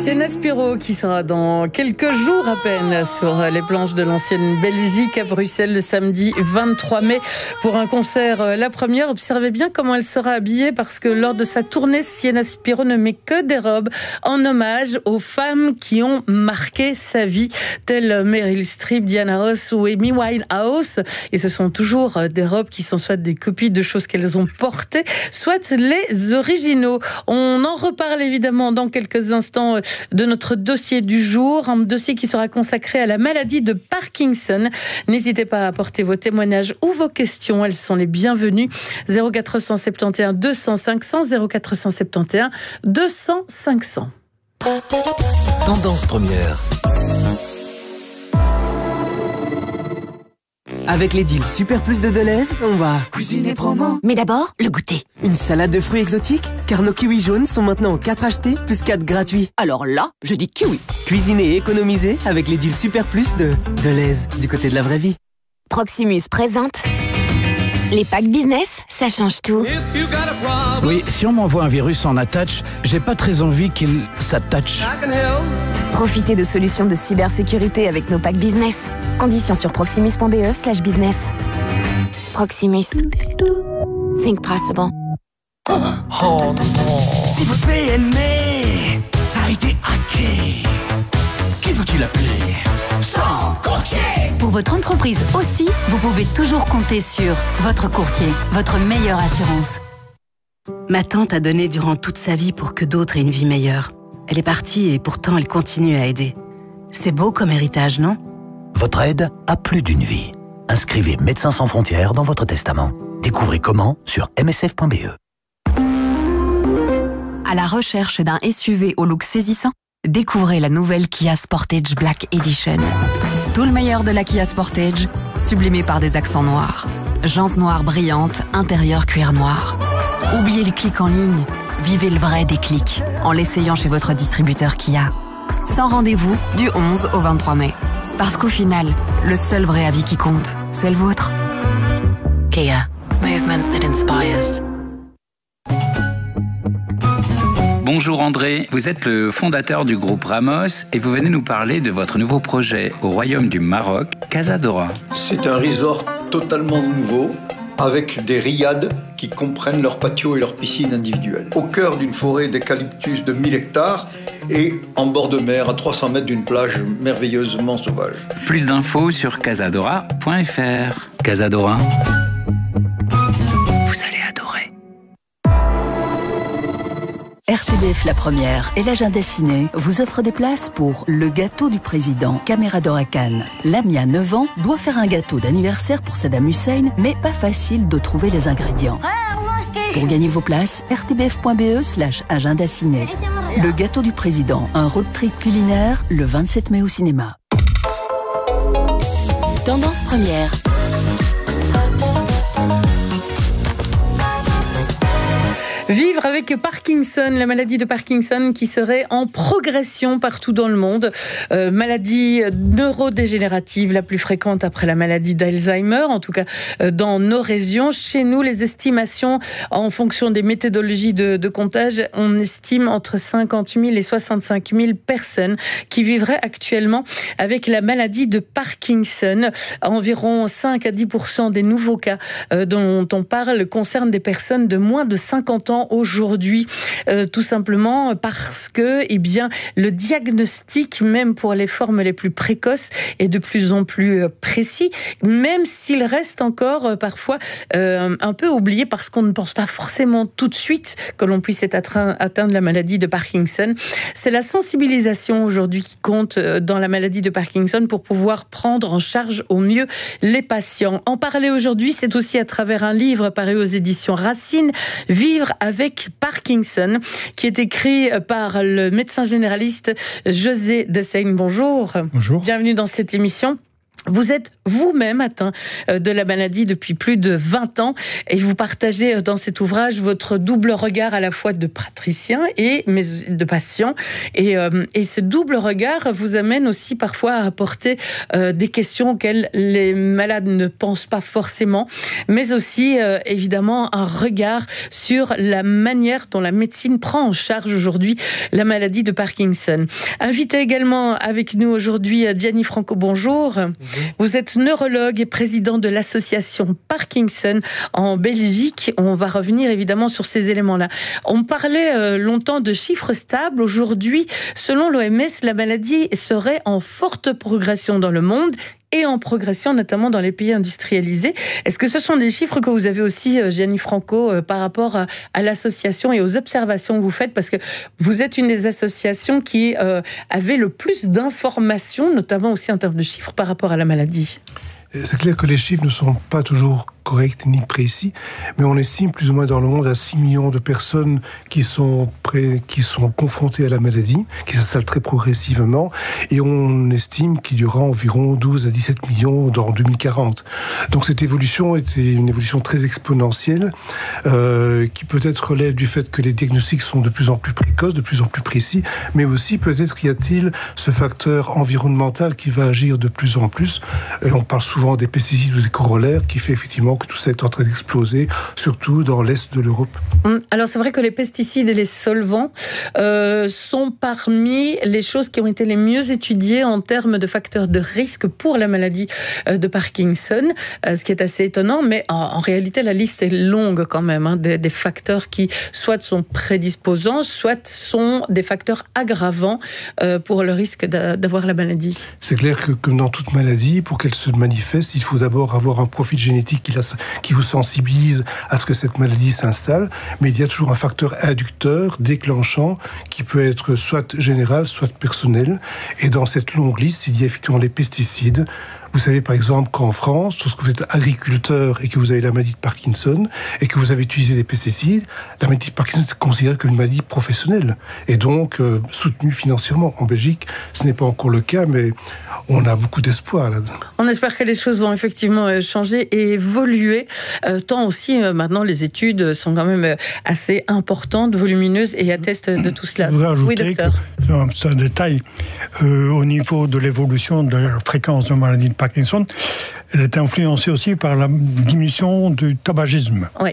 Sienna Spiro qui sera dans quelques jours à peine sur les planches de l'ancienne Belgique à Bruxelles le samedi 23 mai pour un concert La Première. Observez bien comment elle sera habillée parce que lors de sa tournée, Sienna Spiro ne met que des robes en hommage aux femmes qui ont marqué sa vie, telles Meryl Streep, Diana Ross ou Amy Winehouse. Et ce sont toujours des robes qui sont soit des copies de choses qu'elles ont portées, soit les originaux. On en reparle évidemment dans quelques instants de notre dossier du jour, un dossier qui sera consacré à la maladie de Parkinson. N'hésitez pas à apporter vos témoignages ou vos questions, elles sont les bienvenues. 0471 200 500, 0471 200 500. Tendance première. Avec les deals Super Plus de Deleuze, on va cuisiner promo. Mais d'abord, le goûter. Une salade de fruits exotiques, car nos kiwis jaunes sont maintenant en 4 achetés, plus 4 gratuits. Alors là, je dis kiwi. Cuisiner et économiser avec les deals Super Plus de Deleuze, du côté de la vraie vie. Proximus présente les packs business, ça change tout. Oui, si on m'envoie un virus en attach, j'ai pas très envie qu'il s'attache. Profitez de solutions de cybersécurité avec nos packs business. Conditions sur proximus.be/business. Proximus. Think possible. Oh non. Si votre PME a été hacké, qui faut-il appeler? Sans courtier. Pour votre entreprise aussi, vous pouvez toujours compter sur votre courtier, votre meilleure assurance. Ma tante a donné durant toute sa vie pour que d'autres aient une vie meilleure. Elle est partie et pourtant elle continue à aider. C'est beau comme héritage, non? Votre aide a plus d'une vie. Inscrivez Médecins sans frontières dans votre testament. Découvrez comment sur msf.be. À la recherche d'un SUV au look saisissant, découvrez la nouvelle Kia Sportage Black Edition. Tout le meilleur de la Kia Sportage, sublimé par des accents noirs. Jantes noires brillantes, intérieur cuir noir. Oubliez les clics en ligne, vivez le vrai déclic en l'essayant chez votre distributeur Kia. Sans rendez-vous, du 11 au 23 mai. Parce qu'au final, le seul vrai avis qui compte, c'est le vôtre. Kia. Movement that inspires. Bonjour André, vous êtes le fondateur du groupe Ramos et vous venez nous parler de votre nouveau projet au Royaume du Maroc, Casadora. C'est un resort totalement nouveau avec des riads qui comprennent leur patio et leur piscine individuelle. Au cœur d'une forêt d'eucalyptus de 1000 hectares et en bord de mer à 300 mètres d'une plage merveilleusement sauvage. Plus d'infos sur casadora.fr. Casadora. Vous allez adorer. RTBF La Première et l'agenda ciné vous offrent des places pour Le Gâteau du Président, Camérador à Cannes. Lamia, 9 ans, doit faire un gâteau d'anniversaire pour Saddam Hussein, mais pas facile de trouver les ingrédients. Pour gagner vos places, rtbf.be/agenda ciné. Le Gâteau du Président, un road trip culinaire, le 27 mai au cinéma. Tendance première. Vivre avec Parkinson, la maladie de Parkinson qui serait en progression partout dans le monde. Maladie neurodégénérative la plus fréquente après la maladie d'Alzheimer, en tout cas dans nos régions. Chez nous, les estimations en fonction des méthodologies de comptage, on estime entre 50 000 et 65 000 personnes qui vivraient actuellement avec la maladie de Parkinson. Environ 5 à 10% des nouveaux cas dont on parle concernent des personnes de moins de 50 ans aujourd'hui, tout simplement parce que le diagnostic, même pour les formes les plus précoces, est de plus en plus précis, même s'il reste encore parfois un peu oublié parce qu'on ne pense pas forcément tout de suite que l'on puisse être atteint de la maladie de Parkinson. C'est la sensibilisation aujourd'hui qui compte dans la maladie de Parkinson pour pouvoir prendre en charge au mieux les patients. En parler aujourd'hui, c'est aussi à travers un livre paru aux éditions Racine, Vivre avec Parkinson, qui est écrit par le médecin généraliste José Dessaigne. Bonjour. Bonjour. Bienvenue dans cette émission. Vous êtes vous-même atteint de la maladie depuis plus de 20 ans et vous partagez dans cet ouvrage votre double regard à la fois de praticien et de patient. Et ce double regard vous amène aussi parfois à apporter des questions auxquelles les malades ne pensent pas forcément, mais aussi évidemment un regard sur la manière dont la médecine prend en charge aujourd'hui la maladie de Parkinson. Invité également avec nous aujourd'hui Gianni Franco, bonjour. Vous êtes neurologue et président de l'association Parkinson en Belgique. On va revenir évidemment sur ces éléments-là. On parlait longtemps de chiffres stables. Aujourd'hui, selon l'OMS, la maladie serait en forte progression dans le monde et en progression notamment dans les pays industrialisés. Est-ce que ce sont des chiffres que vous avez aussi, Gianni Franco, par rapport à l'association et aux observations que vous faites? Parce que vous êtes une des associations qui avait le plus d'informations, notamment aussi en termes de chiffres par rapport à la maladie. C'est clair que les chiffres ne sont pas toujours corrects ni précis, mais on estime plus ou moins dans le monde à 6 millions de personnes qui sont confrontées à la maladie, qui s'installent très progressivement, et on estime qu'il y aura environ 12 à 17 millions dans 2040. Donc cette évolution était une évolution très exponentielle, qui peut-être relève du fait que les diagnostics sont de plus en plus précoces, de plus en plus précis, mais aussi peut-être y a-t-il ce facteur environnemental qui va agir de plus en plus. Et on parle souvent des pesticides ou des corollaires, qui fait effectivement que tout ça est en train d'exploser, surtout dans l'Est de l'Europe. Alors c'est vrai que les pesticides et les solvants sont parmi les choses qui ont été les mieux étudiées en termes de facteurs de risque pour la maladie de Parkinson, ce qui est assez étonnant, mais en réalité la liste est longue quand même, des facteurs qui soit sont prédisposants, soit sont des facteurs aggravants pour le risque d'avoir la maladie. C'est clair que comme dans toute maladie, pour qu'elle se manifeste, il faut d'abord avoir un profil génétique qui vous sensibilise à ce que cette maladie s'installe, mais il y a toujours un facteur inducteur, déclenchant, qui peut être soit général, soit personnel. Et dans cette longue liste, il y a effectivement les pesticides. Vous savez par exemple qu'en France, lorsque vous êtes agriculteur et que vous avez la maladie de Parkinson et que vous avez utilisé des pesticides, la maladie de Parkinson est considérée comme une maladie professionnelle et donc soutenue financièrement. En Belgique, ce n'est pas encore le cas, mais on a beaucoup d'espoir là-dedans. On espère que les choses vont effectivement changer et évoluer, tant aussi maintenant les études sont quand même assez importantes, volumineuses et attestent de tout cela. Je voudrais ajouter, oui, docteur. C'est un détail, au niveau de l'évolution de la fréquence de maladie de Parkinson, elle est influencée aussi par la diminution du tabagisme. Oui.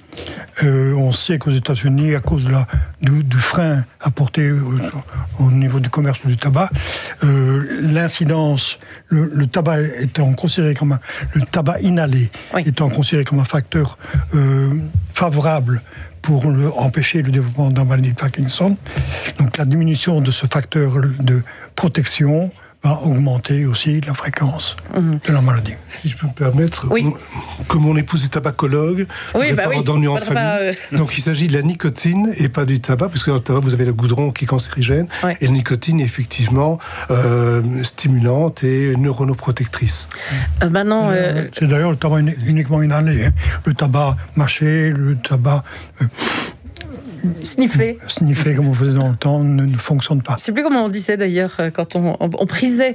On sait qu'aux États-Unis, à cause du frein apporté au niveau du commerce du tabac, l'incidence, le tabac étant considéré comme le tabac inhalé, étant considéré comme un facteur favorable pour empêcher le développement de la maladie de Parkinson. Donc la diminution de ce facteur de protection va augmenter aussi la fréquence de la maladie. Si je peux me permettre, oui. Comme mon épouse est tabacologue, d'ennui en famille. Donc il s'agit de la nicotine et pas du tabac, puisque dans le tabac vous avez le goudron qui est cancérigène, et la nicotine est effectivement stimulante et neuronoprotectrice. Maintenant, c'est d'ailleurs le tabac uniquement inhalé, le tabac mâché, le tabac sniffer, comme on faisait dans le temps, ne fonctionne pas. Je ne sais plus comment on disait d'ailleurs quand on prisait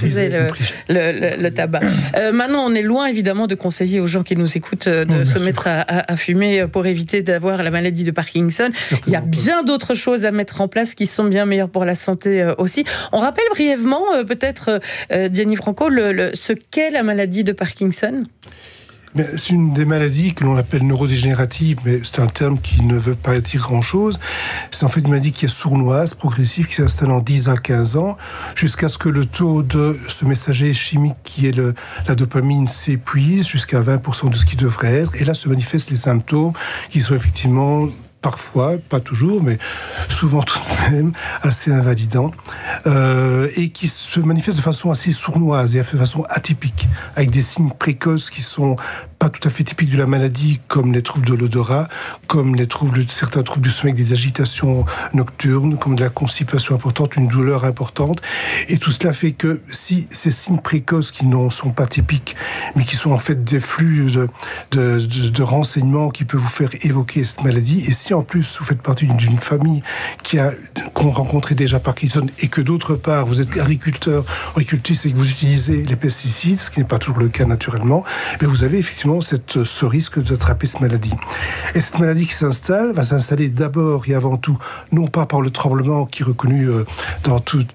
le tabac. Maintenant, on est loin évidemment de conseiller aux gens qui nous écoutent de se mettre à fumer pour éviter d'avoir la maladie de Parkinson. Il y a bien d'autres choses à mettre en place qui sont bien meilleures pour la santé aussi. On rappelle brièvement, peut-être, Gianni Franco, ce qu'est la maladie de Parkinson. C'est une des maladies que l'on appelle neurodégénérative, mais c'est un terme qui ne veut pas dire grand-chose. C'est en fait une maladie qui est sournoise, progressive, qui s'installe en 10 à 15 ans, jusqu'à ce que le taux de ce messager chimique qui est la dopamine s'épuise jusqu'à 20% de ce qui devrait être. Et là se manifestent les symptômes qui sont effectivement parfois, pas toujours, mais souvent tout de même, assez invalidants, et qui se manifestent de façon assez sournoise et de façon atypique, avec des signes précoces qui sont pas tout à fait typiques de la maladie, comme les troubles de l'odorat, comme certains troubles du sommeil, des agitations nocturnes, comme de la constipation importante, une douleur importante. Et tout cela fait que si ces signes précoces qui ne sont pas typiques, mais qui sont en fait des flux de renseignements qui peuvent vous faire évoquer cette maladie, et si en plus vous faites partie d'une famille qu'on rencontrait déjà Parkinson, et que d'autre part vous êtes agricultrice et que vous utilisez les pesticides, ce qui n'est pas toujours le cas naturellement, mais vous avez effectivement ce risque d'attraper cette maladie. Et cette maladie qui va s'installer d'abord et avant tout, non pas par le tremblement qui est reconnu dans tous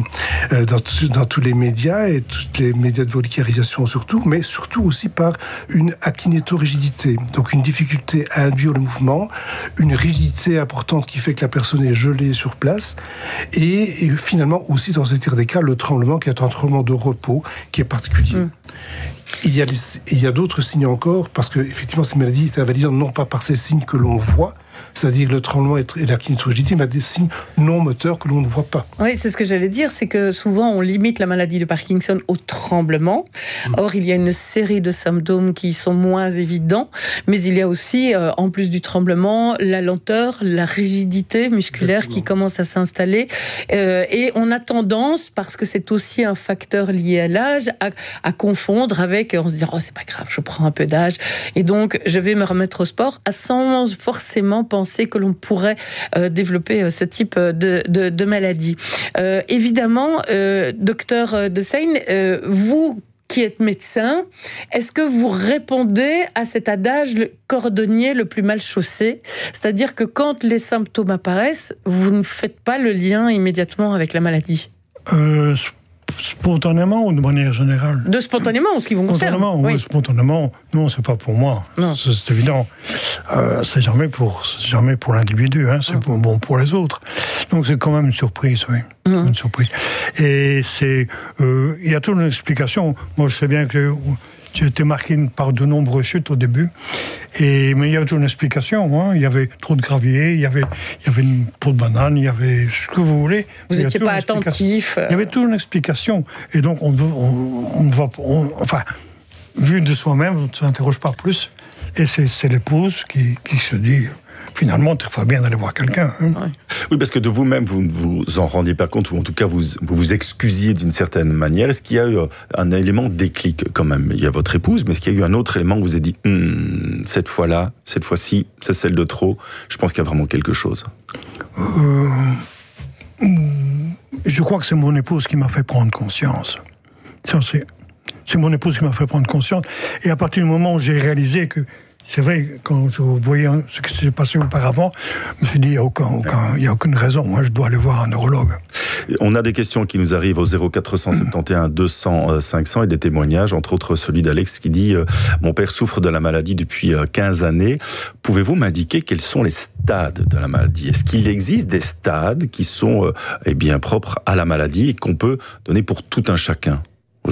les médias et toutes les médias de vulgarisation surtout, mais surtout aussi par une akinétorigidité, donc une difficulté à induire le mouvement, une rigidité importante qui fait que la personne est gelée sur place, et finalement aussi dans ce tir des cas, le tremblement qui est un tremblement de repos qui est particulier. Il y a d'autres signes encore, parce que effectivement cette maladie est invalidante non pas par ces signes que l'on voit, c'est-à-dire le tremblement et la kinésithérigidité, mais des signes non moteurs que l'on ne voit pas. Oui, c'est ce que j'allais dire, c'est que souvent on limite la maladie de Parkinson au tremblement. Or, il y a une série de symptômes qui sont moins évidents, mais il y a aussi, en plus du tremblement, la lenteur, la rigidité musculaire qui commence à s'installer. Et on a tendance, parce que c'est aussi un facteur lié à l'âge, à confondre avec, on se dit, oh c'est pas grave, je prends un peu d'âge, et donc je vais me remettre au sport, sans forcément penser que l'on pourrait développer ce type de maladie. Évidemment, docteur De Seyn, vous qui êtes médecin, est-ce que vous répondez à cet adage, le cordonnier le plus mal chaussé? C'est-à-dire que quand les symptômes apparaissent, vous ne faites pas le lien immédiatement avec la maladie? Spontanément ou de manière générale? De spontanément, en ce qui vous concerne. Spontanément, oui. Spontanément, non, c'est pas pour moi. C'est évident. C'est jamais pour l'individu, hein, c'est bon pour les autres. Donc c'est quand même une surprise, oui. Une surprise. Et il y a toute une explication. Moi, je sais bien que j'ai été marqué par de nombreuses chutes au début, mais il y avait toute une explication. Hein. Il y avait trop de gravier, il y avait une peau de banane, il y avait ce que vous voulez. Vous n'étiez pas attentif. Il y avait toute une explication. Et donc, vu de soi-même, on ne s'interroge pas plus. Et c'est l'épouse qui se dit... Finalement, il faut bien aller voir quelqu'un. Hein. Oui, parce que de vous-même, vous ne vous en rendiez pas compte, ou en tout cas, vous excusiez d'une certaine manière. Est-ce qu'il y a eu un élément déclic quand même? Il y a votre épouse, mais est-ce qu'il y a eu un autre élément où vous avez dit cette fois-ci, c'est celle de trop, je pense qu'il y a vraiment quelque chose? Je crois que c'est mon épouse qui m'a fait prendre conscience. C'est mon épouse qui m'a fait prendre conscience. Et à partir du moment où j'ai réalisé que c'est vrai, quand je voyais ce qui s'est passé auparavant, je me suis dit, il n'y a aucune raison, moi je dois aller voir un neurologue. On a des questions qui nous arrivent au 0471 200 500 et des témoignages, entre autres celui d'Alex qui dit « Mon père souffre de la maladie depuis 15 années. Pouvez-vous m'indiquer quels sont les stades de la maladie? Est-ce qu'il existe des stades qui sont propres à la maladie et qu'on peut donner pour tout un chacun aujourd'hui ?»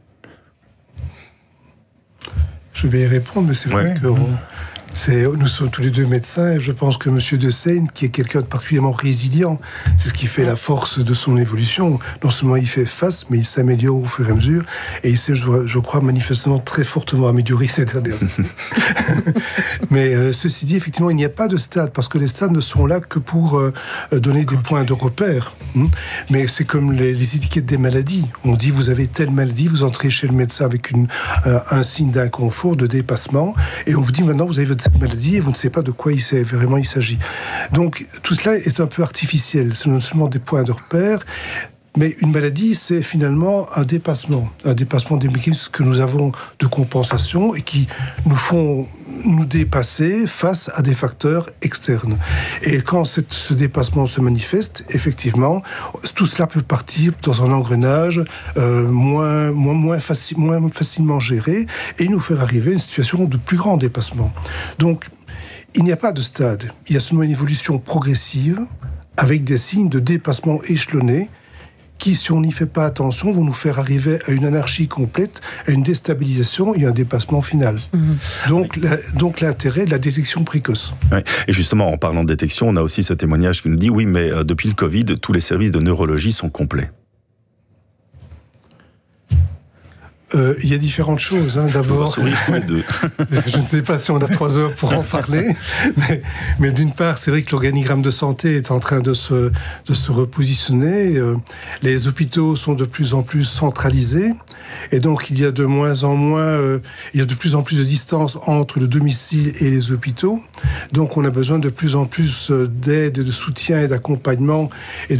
Je vais y répondre, mais c'est vrai que nous sommes tous les deux médecins, et je pense que M. De Seyn, qui est quelqu'un de particulièrement résilient, c'est ce qui fait la force de son évolution. Non seulement il fait face, mais il s'améliore au fur et à mesure, et il s'est, je crois, manifestement très fortement amélioré ces dernières années. Mais ceci dit, effectivement, il n'y a pas de stade, parce que les stades ne sont là que pour donner des points de repère. Mais c'est comme les étiquettes des maladies. On dit, vous avez telle maladie, vous entrez chez le médecin avec un signe d'inconfort, de dépassement, et on vous dit, maintenant, vous avez cette maladie et vous ne savez pas de quoi il s'agit. Donc, tout cela est un peu artificiel. C'est non seulement des points de repère, mais une maladie, c'est finalement un dépassement des mécanismes que nous avons de compensation et qui nous font nous dépasser face à des facteurs externes. Et quand ce dépassement se manifeste, effectivement, tout cela peut partir dans un engrenage moins facilement géré et nous faire arriver à une situation de plus grand dépassement. Donc, il n'y a pas de stade. Il y a seulement une évolution progressive avec des signes de dépassement échelonné qui, si on n'y fait pas attention, vont nous faire arriver à une anarchie complète, à une déstabilisation et un dépassement final. Donc l'intérêt de la détection précoce. Ouais. Et justement, en parlant de détection, on a aussi ce témoignage qui nous dit, oui, mais depuis le Covid, tous les services de neurologie sont complets. Il y a différentes choses. D'abord, sourire tous les deux. Je ne sais pas si on a 3 heures pour en parler, mais d'une part, c'est vrai que l'organigramme de santé est en train de se repositionner. Les hôpitaux sont de plus en plus centralisés, et donc il y a de moins en moins, il y a de plus en plus de distance entre le domicile et les hôpitaux. Donc on a besoin de plus en plus d'aide, de soutien et d'accompagnement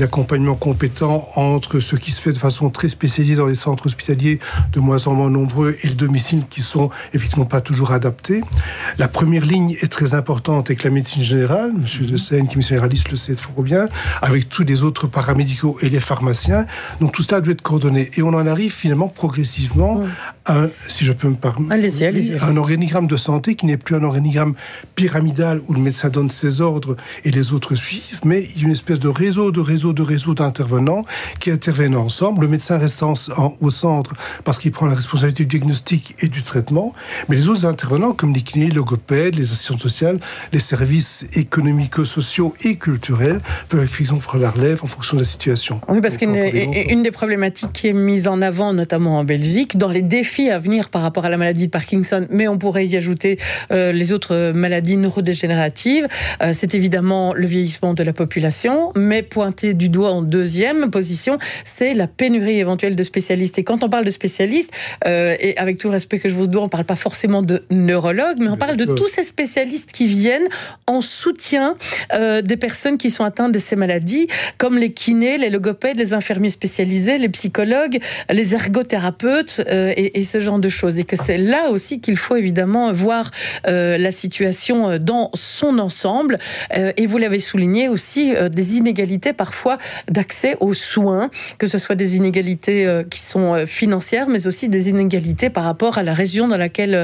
compétent entre ce qui se fait de façon très spécialisée dans les centres hospitaliers, de moins en moins nombreux, et le domicile qui sont effectivement pas toujours adaptés. La première ligne est très importante avec la médecine générale. Monsieur De Seine, qui est généraliste, le sait fort bien, avec tous les autres paramédicaux et les pharmaciens. Donc tout cela doit être coordonné. Et on en arrive finalement progressivement à, si je peux me permettre, allez-y. un organigramme de santé qui n'est plus un organigramme pyramidal où le médecin donne ses ordres et les autres suivent, mais il y a une espèce de réseau d'intervenants qui interviennent ensemble. Le médecin reste au centre parce qu'il prend la responsabilité du diagnostic et du traitement, mais les autres intervenants, comme les kinés, les logopèdes, les assistantes sociales, les services économico-sociaux et culturels, peuvent effectivement prendre la relève en fonction de la situation. Oui, parce qu'une des problématiques qui est mise en avant, notamment en Belgique, dans les défis à venir par rapport à la maladie de Parkinson, mais on pourrait y ajouter les autres maladies neurodégénératives, c'est évidemment le vieillissement de la population, mais pointé du doigt en deuxième position, c'est la pénurie éventuelle de spécialistes. Et quand on parle de spécialistes, et avec tout le respect que je vous dois, on ne parle pas forcément de neurologues, mais on parle de tous ces spécialistes qui viennent en soutien des personnes qui sont atteintes de ces maladies, comme les kinés, les logopèdes, les infirmiers spécialisés, les psychologues, les ergothérapeutes et ce genre de choses. Et que c'est là aussi qu'il faut évidemment voir la situation dans son ensemble. Et vous l'avez souligné aussi, des inégalités parfois d'accès aux soins, que ce soit des inégalités qui sont financières, mais aussi des inégalités par rapport à la région dans laquelle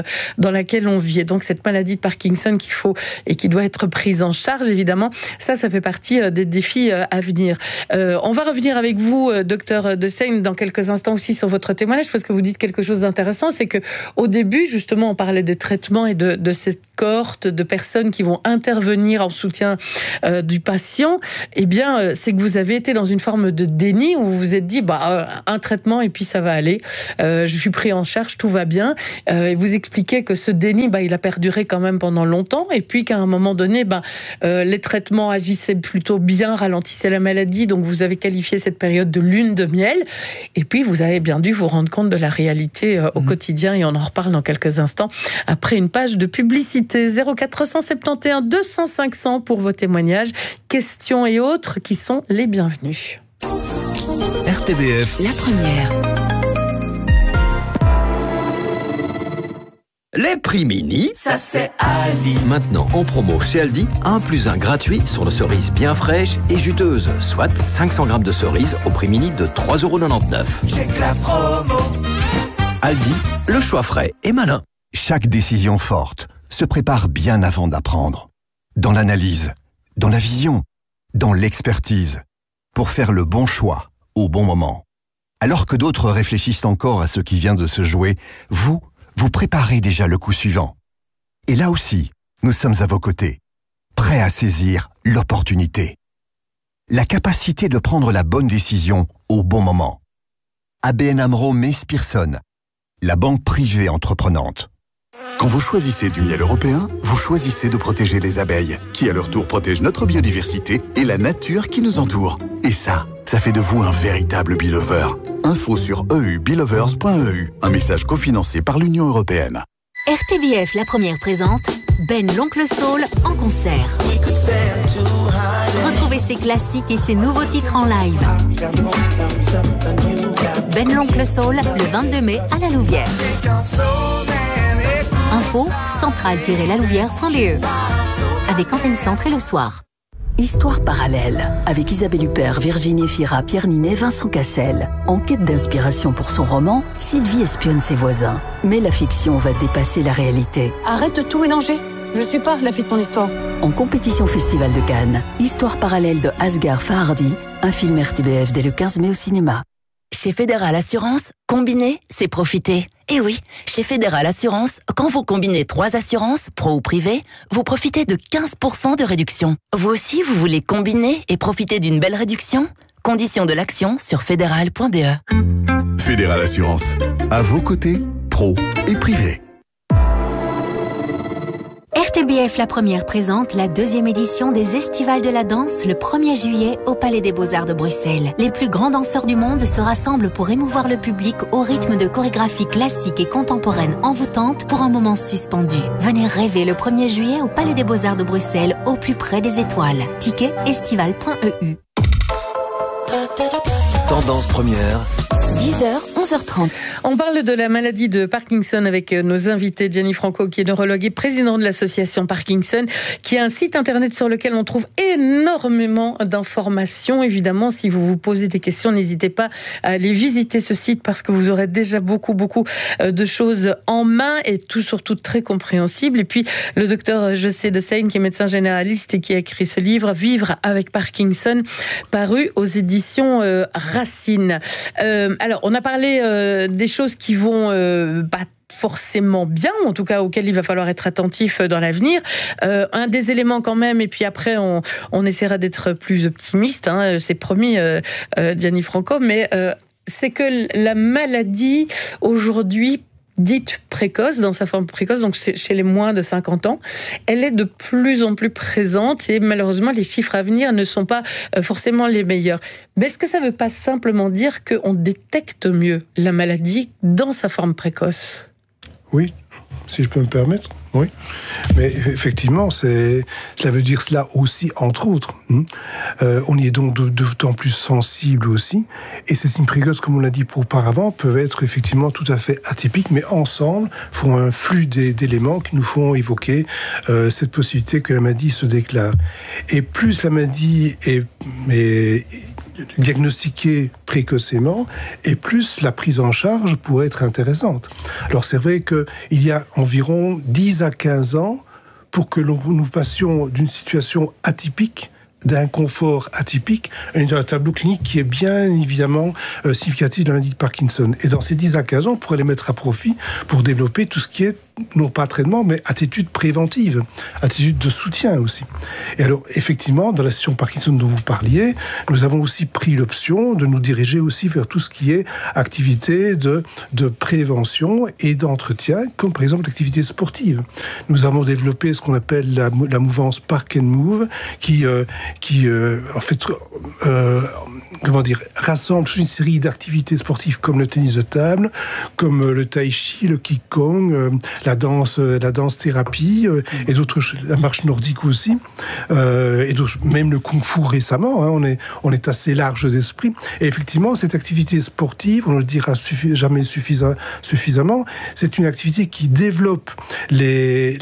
on vit. Et donc cette maladie de Parkinson qu'il faut et qui doit être prise en charge, évidemment, ça fait partie des défis à venir. On va revenir avec vous, docteur De Seine, dans quelques instants aussi sur votre témoignage, parce que vous dites quelque chose d'intéressant, c'est que au début, justement, on parlait des traitements et de cette cohorte de personnes qui vont intervenir en soutien du patient. Eh bien, c'est que vous avez été dans une forme de déni où vous vous êtes dit, un traitement et puis ça va aller. Je suis pris en charge, tout va bien. Et vous expliquez que ce déni, il a perduré quand même pendant longtemps, et puis qu'à un moment donné, les traitements agissaient plutôt bien, ralentissaient la maladie, donc vous avez qualifié cette période de lune de miel, et puis vous avez bien dû vous rendre compte de la réalité au quotidien, et on en reparle dans quelques instants, après une page de publicité. 0471 200 500 pour vos témoignages, questions et autres qui sont les bienvenus. RTBF, la première. Les prix mini, ça c'est Aldi. Maintenant en promo chez Aldi, 1+1 gratuit sur nos cerises bien fraîches et juteuses, soit 500 grammes de cerises au prix mini de 3,99 €. Check la promo. Aldi, le choix frais et malin. Chaque décision forte se prépare bien avant d'apprendre. Dans l'analyse, dans la vision, dans l'expertise, pour faire le bon choix au bon moment. Alors que d'autres réfléchissent encore à ce qui vient de se jouer, vous préparez déjà le coup suivant. Et là aussi, nous sommes à vos côtés, prêts à saisir l'opportunité. La capacité de prendre la bonne décision au bon moment. ABN AMRO Mees Pierson, la banque privée entreprenante. Quand vous choisissez du miel européen, vous choisissez de protéger les abeilles, qui à leur tour protègent notre biodiversité et la nature qui nous entoure. Et ça fait de vous un véritable Belover. Info sur eubelovers.eu. Un message cofinancé par l'Union européenne. RTBF, la première présente Ben l'Oncle Soul en concert. Retrouvez ses classiques et ses nouveaux titres en live. Ben l'Oncle Soul, le 22 mai à la Louvière. Info, centrale-lalouvière.be. Avec Antenne Centre et le soir. Histoire parallèle, avec Isabelle Huppert, Virginie Fira, Pierre Ninet, Vincent Cassel. En quête d'inspiration pour son roman, Sylvie espionne ses voisins. Mais la fiction va dépasser la réalité. Arrête de tout mélanger. Je suis pas la fille de son histoire. En compétition Festival de Cannes, Histoire parallèle de Asghar Farhadi, un film RTBF dès le 15 mai au cinéma. Chez Fédéral Assurance, combiner, c'est profiter. Et oui, chez Fédéral Assurance, quand vous combinez 3 assurances, pro ou privé, vous profitez de 15% de réduction. Vous aussi, vous voulez combiner et profiter d'une belle réduction ? Conditions de l'action sur fédéral.be. Fédéral Assurance, À vos côtés, pro et privé. RTBF La Première présente la 2e édition des Estivales de la danse le 1er juillet au Palais des Beaux-Arts de Bruxelles. Les plus grands danseurs du monde se rassemblent pour émouvoir le public au rythme de chorégraphies classiques et contemporaines envoûtantes pour un moment suspendu. Venez rêver le 1er juillet au Palais des Beaux-Arts de Bruxelles, au plus près des étoiles. Ticket estival.eu. Tendance première. 10h, 11h30. On parle de la maladie de Parkinson avec nos invités. Gianni Franco, qui est neurologue et président de l'association Parkinson, qui a un site internet sur lequel on trouve énormément d'informations. Évidemment, si vous vous posez des questions, n'hésitez pas à aller visiter ce site parce que vous aurez déjà beaucoup de choses en main et tout surtout très compréhensible. Et puis, le docteur José de Seine, qui est médecin généraliste et qui a écrit ce livre, Vivre avec Parkinson, paru aux éditions Racine. Alors, on a parlé des choses qui vont pas forcément bien, en tout cas auxquelles il va falloir être attentif dans l'avenir. Un des éléments quand même, et puis après on essaiera d'être plus optimiste, hein, c'est promis, Gianni Franco, mais c'est que la maladie aujourd'hui dite précoce, dans sa forme précoce, donc chez les moins de 50 ans, elle est de plus en plus présente et malheureusement les chiffres à venir ne sont pas forcément les meilleurs. Mais est-ce que ça ne veut pas simplement dire qu'on détecte mieux la maladie dans sa forme précoce ? Oui, si je peux me permettre, oui. Mais effectivement, cela veut dire cela aussi, entre autres. On y est donc d'autant plus sensible aussi. Et ces signes précoces, comme on l'a dit auparavant, peuvent être effectivement tout à fait atypiques, mais ensemble font un flux d'éléments qui nous font évoquer cette possibilité que la maladie se déclare. Et plus la maladie est diagnostiquée précocement, et plus la prise en charge pourrait être intéressante. Alors c'est vrai qu'il y a environ 10 à 15 ans pour que nous passions d'une situation atypique, d'inconfort atypique, à un tableau clinique qui est bien évidemment significatif de la maladie de Parkinson. Et dans ces 10 à 15 ans, on pourrait les mettre à profit pour développer tout ce qui est non pas traitement, mais attitude préventive, attitude de soutien aussi. Et alors, effectivement, dans la session Parkinson dont vous parliez, nous avons aussi pris l'option de nous diriger aussi vers tout ce qui est activité de prévention et d'entretien, comme par exemple l'activité sportive. Nous avons développé ce qu'on appelle la mouvance Park and Move, qui en fait, rassemble toute une série d'activités sportives comme le tennis de table, comme le tai chi, le qigong, la danse thérapie et d'autres choses, la marche nordique aussi, et même le kung-fu récemment. Hein, on est assez large d'esprit. Et effectivement, cette activité sportive, on ne le dira jamais suffisamment, c'est une activité qui développe le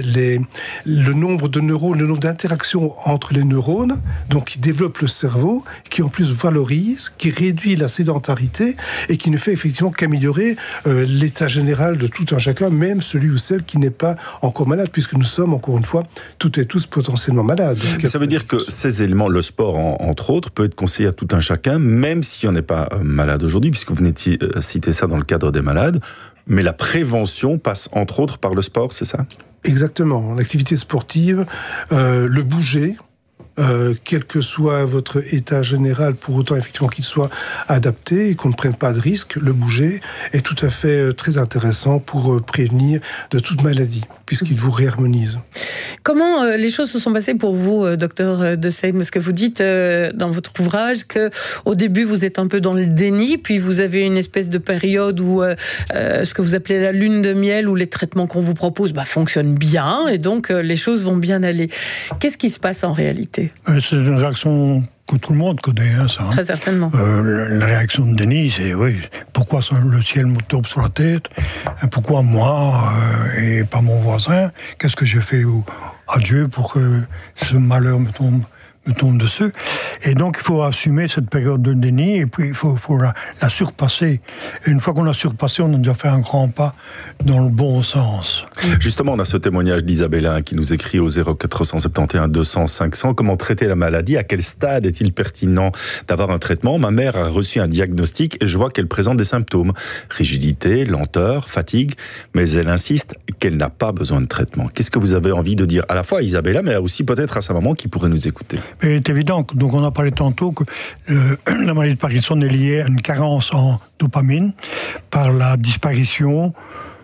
nombre de neurones, le nombre d'interactions entre les neurones, donc qui développe le cerveau, qui en plus valorise, qui réduit la sédentarité et qui ne fait effectivement qu'améliorer l'état général de tout un chacun, même celui ou celle qui n'est pas encore malade, puisque nous sommes, encore une fois, toutes et tous potentiellement malades. Mais ça veut dire que ces éléments, le sport entre autres, peut être conseillé à tout un chacun, même si on n'est pas malade aujourd'hui, puisque vous venez de citer ça dans le cadre des malades, mais la prévention passe entre autres par le sport, c'est ça ? Exactement. L'activité sportive, le bouger, quel que soit votre état général, pour autant effectivement qu'il soit adapté et qu'on ne prenne pas de risque, le bouger est tout à fait très intéressant pour prévenir de toute maladie, puisqu'il vous réharmonise. Comment les choses se sont passées pour vous, docteur de Seine ? Parce que vous dites dans votre ouvrage qu'au début vous êtes un peu dans le déni, puis vous avez une espèce de période où ce que vous appelez la lune de miel, où les traitements qu'on vous propose fonctionnent bien, et donc les choses vont bien aller. Qu'est-ce qui se passe en réalité ? C'est une réaction que tout le monde connaît, ça. Très certainement. La réaction de déni, c'est pourquoi le ciel me tombe sur la tête ? Pourquoi moi et pas mon voisin ? Qu'est-ce que j'ai fait à Dieu pour que ce malheur me tombe dessus. Et donc, il faut assumer cette période de déni, et puis il faut la surpasser. Et une fois qu'on l'a surpassée, on a déjà fait un grand pas dans le bon sens. Justement, on a ce témoignage d'Isabella qui nous écrit au 0471 200 500. Comment traiter la maladie ? À quel stade est-il pertinent d'avoir un traitement ? Ma mère a reçu un diagnostic et je vois qu'elle présente des symptômes. Rigidité, lenteur, fatigue. Mais elle insiste qu'elle n'a pas besoin de traitement. Qu'est-ce que vous avez envie de dire à la fois à Isabella, mais aussi peut-être à sa maman qui pourrait nous écouter ? C'est évident. Donc on n'a parlé tantôt que la maladie de Parkinson est liée à une carence en dopamine par la disparition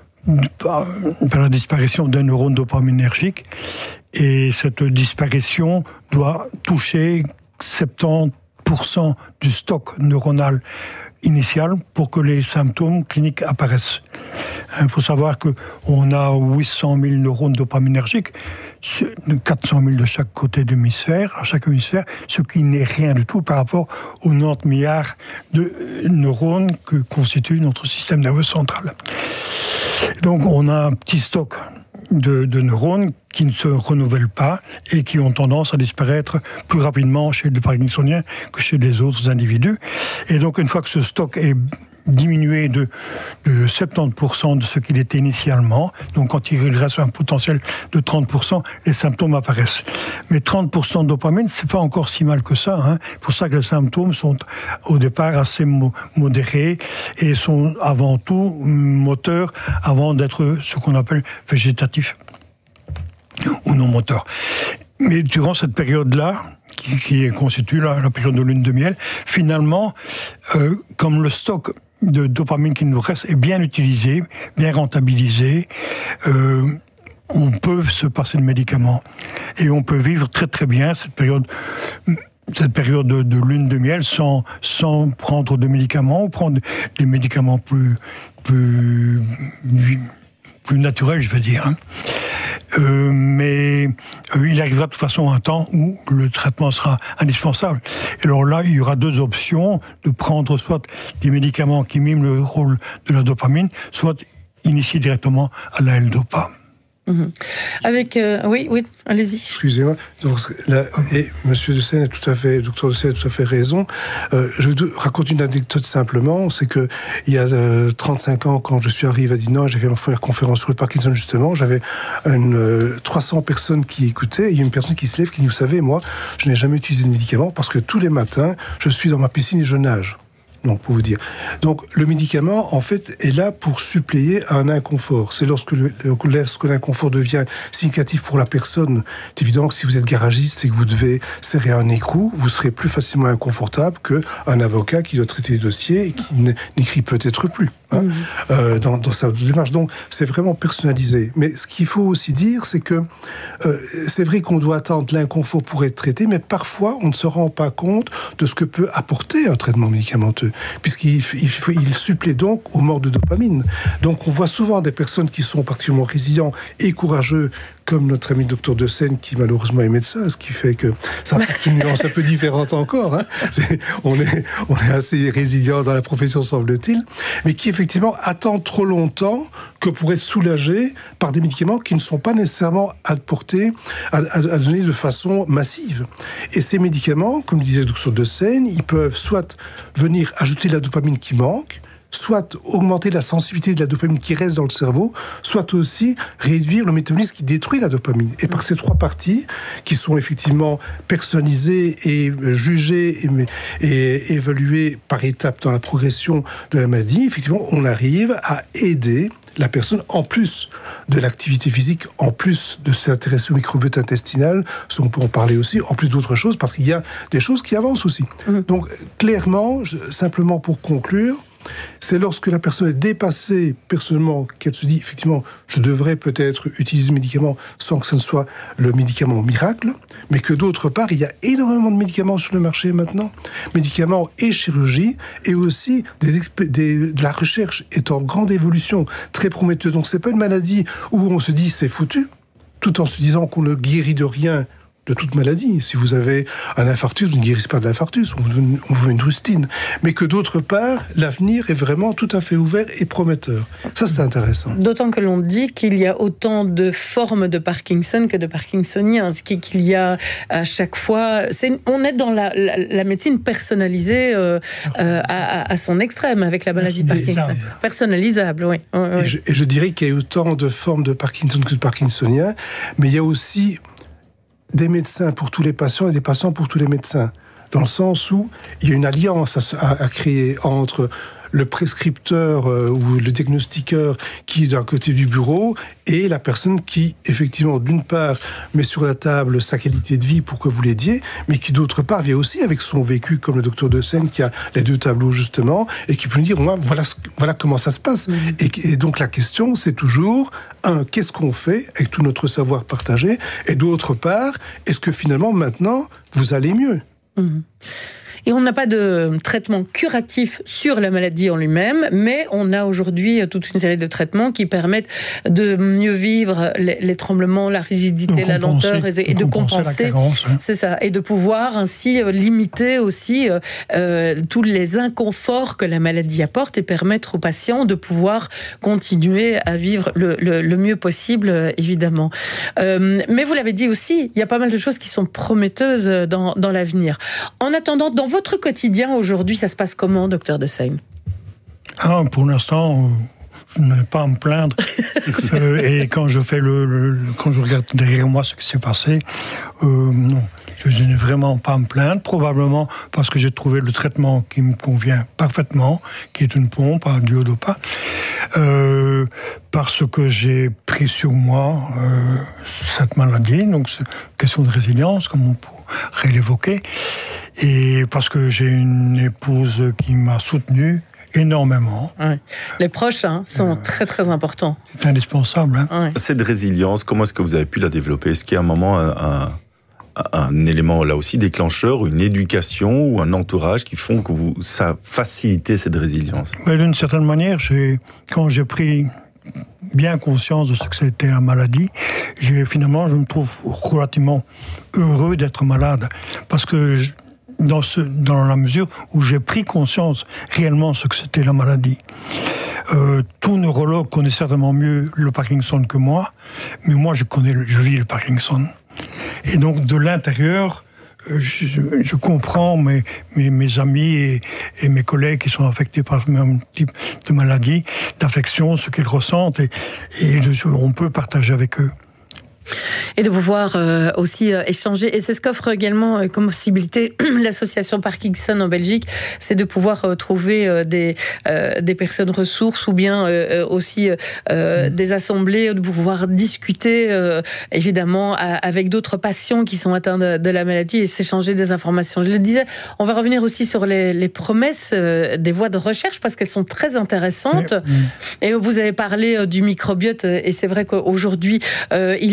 d'un neurone dopaminergique. Et cette disparition doit toucher 70% du stock neuronal initial pour que les symptômes cliniques apparaissent. Il faut savoir qu'on a 800 000 neurones dopaminergiques, 400 000 de chaque côté de l'hémisphère, à chaque hémisphère, ce qui n'est rien du tout par rapport aux 90 milliards de neurones que constitue notre système nerveux central. Donc on a un petit stock de neurones qui ne se renouvellent pas et qui ont tendance à disparaître plus rapidement chez le Parkinsonien que chez les autres individus. Et donc une fois que ce stock est diminué de 70% de ce qu'il était initialement, donc quand il reste un potentiel de 30%, les symptômes apparaissent. Mais 30% de dopamine, c'est pas encore si mal que ça. C'est pour ça que les symptômes sont au départ assez modérés et sont avant tout moteurs avant d'être ce qu'on appelle végétatifs ou non moteurs. Mais durant cette période-là, qui constitue la période de lune de miel, finalement, comme le stock de dopamine qui nous reste est bien utilisé, bien rentabilisé, on peut se passer de médicaments. Et on peut vivre très très bien cette période de lune de miel sans prendre de médicaments ou prendre des médicaments plus naturels, je veux dire. Mais il arrivera de toute façon un temps où le traitement sera indispensable. Et alors là, il y aura deux options, de prendre soit des médicaments qui miment le rôle de la dopamine, soit initier directement à la L-Dopa. Avec oui, allez-y. Excusez-moi. Donc, là, et Monsieur Decesne a tout à fait, Docteur Decesne a tout à fait raison. Je vous raconte une anecdote simplement, c'est que il y a 35 ans, quand je suis arrivé à Dinan, j'ai fait ma première conférence sur le Parkinson justement. J'avais 300 personnes qui écoutaient. Et il y a une personne qui se lève qui dit, vous savez, moi, je n'ai jamais utilisé de médicaments parce que tous les matins, je suis dans ma piscine et je nage. Donc, pour vous dire. Donc, le médicament, en fait, est là pour suppléer un inconfort. C'est lorsque l'inconfort devient significatif pour la personne. C'est évident que si vous êtes garagiste et que vous devez serrer un écrou, vous serez plus facilement inconfortable qu'un avocat qui doit traiter les dossiers et qui n'écrit peut-être plus. Dans sa démarche. Donc, c'est vraiment personnalisé. Mais ce qu'il faut aussi dire, c'est que c'est vrai qu'on doit attendre l'inconfort pour être traité, mais parfois, on ne se rend pas compte de ce que peut apporter un traitement médicamenteux, puisqu'il supplée donc au mort de dopamine. Donc, on voit souvent des personnes qui sont particulièrement résilients et courageux, comme notre ami Dr Decesne, qui malheureusement est médecin, ce qui fait que ça apporte une nuance un peu différente encore. On est assez résilient dans la profession, semble-t-il, mais qui effectivement attendent trop longtemps que pour être soulagés par des médicaments qui ne sont pas nécessairement à donner de façon massive. Et ces médicaments, comme le disait le Dr Decesne, ils peuvent soit venir ajouter la dopamine qui manque, soit augmenter la sensibilité de la dopamine qui reste dans le cerveau, soit aussi réduire le métabolisme qui détruit la dopamine. Et par ces trois parties, qui sont effectivement personnalisées et jugées et évaluées par étapes dans la progression de la maladie, effectivement, on arrive à aider la personne, en plus de l'activité physique, en plus de s'intéresser au microbiote intestinal, on peut en parler aussi, en plus d'autres choses, parce qu'il y a des choses qui avancent aussi. Donc, clairement, simplement pour conclure, c'est lorsque la personne est dépassée personnellement qu'elle se dit effectivement je devrais peut-être utiliser le médicament sans que ce ne soit le médicament miracle, mais que d'autre part il y a énormément de médicaments sur le marché maintenant, médicaments et chirurgie, et aussi de la recherche est en grande évolution, très prometteuse. Donc c'est pas une maladie où on se dit c'est foutu, tout en se disant qu'on ne guérit de rien, de toute maladie. Si vous avez un infarctus, vous ne guérissez pas de l'infarctus, on vous veut une rustine. Mais que d'autre part, l'avenir est vraiment tout à fait ouvert et prometteur. Ça, c'est intéressant. D'autant que l'on dit qu'il y a autant de formes de Parkinson que de Parkinsoniens. Qu'il y a à chaque fois... on est dans la médecine personnalisée à son extrême avec la maladie de Parkinson. Personnalisable, oui. Et je dirais qu'il y a autant de formes de Parkinson que de Parkinsoniens, mais il y a aussi des médecins pour tous les patients et des patients pour tous les médecins. dans le sens où il y a une alliance à créer entre le prescripteur ou le diagnostiqueur qui est d'un côté du bureau et la personne qui, effectivement, d'une part, met sur la table sa qualité de vie pour que vous l'aidiez, mais qui, d'autre part, vient aussi avec son vécu, comme le docteur De Seine, qui a les 2 tableaux, justement, et qui peut nous dire, moi, voilà comment ça se passe. Et donc, la question, c'est toujours, qu'est-ce qu'on fait avec tout notre savoir partagé? Et d'autre part, est-ce que, finalement, maintenant, vous allez mieux? Et on n'a pas de traitement curatif sur la maladie en lui-même, mais on a aujourd'hui toute une série de traitements qui permettent de mieux vivre les tremblements, la rigidité, la lenteur, et de compenser. Carence, hein. C'est ça, et de pouvoir ainsi limiter aussi tous les inconforts que la maladie apporte et permettre aux patients de pouvoir continuer à vivre le mieux possible, évidemment. Mais vous l'avez dit aussi, il y a pas mal de choses qui sont prometteuses dans l'avenir. En attendant, dans votre quotidien aujourd'hui, ça se passe comment, docteur De Seine? Pour l'instant, je n'ai pas à me plaindre. Et quand je fais quand je regarde derrière moi ce qui s'est passé, non, je n'ai vraiment pas à me plaindre. Probablement parce que j'ai trouvé le traitement qui me convient parfaitement, qui est une pompe, un duodopa. Parce que j'ai pris sur moi cette maladie, donc c'est une question de résilience, comme on pourrait l'évoquer. Et parce que j'ai une épouse qui m'a soutenu énormément. Ouais. Les proches sont très très importants. C'est indispensable. Ouais. Cette résilience, comment est-ce que vous avez pu la développer? Est-ce qu'il y a un moment, un élément là aussi déclencheur, une éducation ou un entourage qui font que ça facilite cette résilience? Mais d'une certaine manière, quand j'ai pris bien conscience de ce que c'était la maladie, finalement, je me trouve relativement heureux d'être malade. Parce que dans la mesure où j'ai pris conscience réellement de ce que c'était la maladie. Tout neurologue connaît certainement mieux le Parkinson que moi, mais moi je vis le Parkinson. Et donc de l'intérieur, je comprends mes amis et mes collègues qui sont affectés par ce même type de maladie, d'affection, ce qu'ils ressentent, et on peut partager avec eux. Et de pouvoir aussi échanger. Et c'est ce qu'offre également comme possibilité l'association Parkinson en Belgique, c'est de pouvoir trouver des personnes ressources ou bien aussi des assemblées, de pouvoir discuter évidemment avec d'autres patients qui sont atteints de la maladie et s'échanger des informations. Je le disais, on va revenir aussi sur les promesses des voies de recherche parce qu'elles sont très intéressantes. Et vous avez parlé du microbiote et c'est vrai qu'aujourd'hui, il